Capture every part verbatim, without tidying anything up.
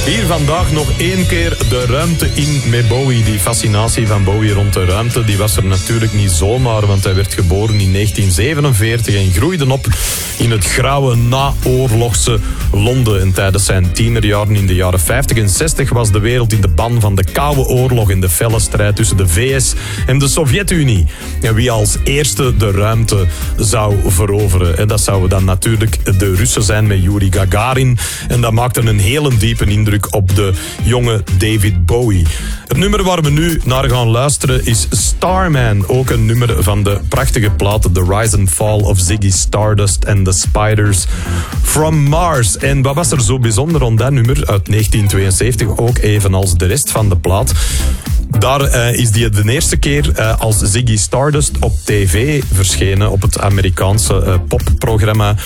Hier vandaag nog één keer de ruimte in met Bowie. Die fascinatie van Bowie rond de ruimte, die was er natuurlijk niet zomaar, want hij werd geboren in negentien zevenenveertig en groeide op in het grauwe naoorlogse Londen. En tijdens zijn tienerjaren in de jaren vijftig en zestig was de wereld in de ban van de Koude Oorlog en de felle strijd tussen de V S en de Sovjet-Unie. En wie als eerste de ruimte zou veroveren. En dat zouden dan natuurlijk de Russen zijn met Yuri Gagarin. En dat maakte een hele diepe indruk op de jonge David Bowie. Het nummer waar we nu naar gaan luisteren is Starman. Ook een nummer van de prachtige plaat The Rise and Fall of Ziggy Stardust and the Spiders from Mars. En wat was er zo bijzonder aan dat nummer uit negentien tweeënzeventig, ook evenals de rest van de plaat? Daar uh, is die de eerste keer uh, als Ziggy Stardust op tv verschenen, op het Amerikaanse uh, popprogramma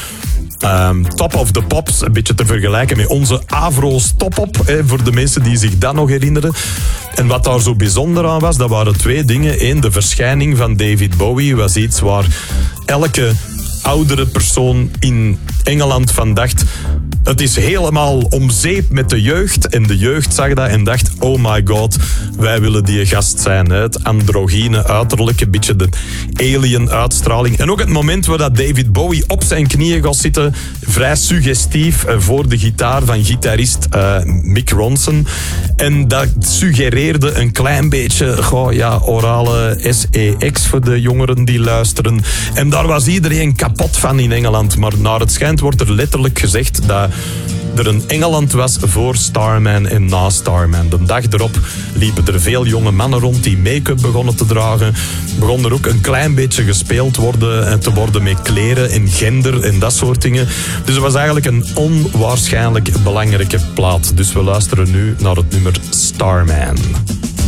Um, Top of the Pops, een beetje te vergelijken met onze Avro's Top-Op, hè, voor de mensen die zich dat nog herinneren. En wat daar zo bijzonder aan was, dat waren twee dingen. Eén, de verschijning van David Bowie was iets waar elke oudere persoon in Engeland van dacht: het is helemaal om zeep met de jeugd. En de jeugd zag dat en dacht: oh my god, wij willen die gast zijn. Het androgyne uiterlijk, een beetje de alien uitstraling. En ook het moment waar dat David Bowie op zijn knieën gaat zitten, vrij suggestief voor de gitaar van gitarist uh, Mick Ronson. En dat suggereerde een klein beetje goh, ja, orale S E X voor de jongeren die luisteren. En daar was iedereen kapot van in Engeland. Maar naar het schijnt wordt er letterlijk gezegd dat er een Engeland was voor Starman en na Starman. De dag erop liepen er veel jonge mannen rond die make-up begonnen te dragen. Begon er ook een klein beetje gespeeld worden en te worden met kleren en gender en dat soort dingen. Dus het was eigenlijk een onwaarschijnlijk belangrijke plaat. Dus we luisteren nu naar het nummer Starman.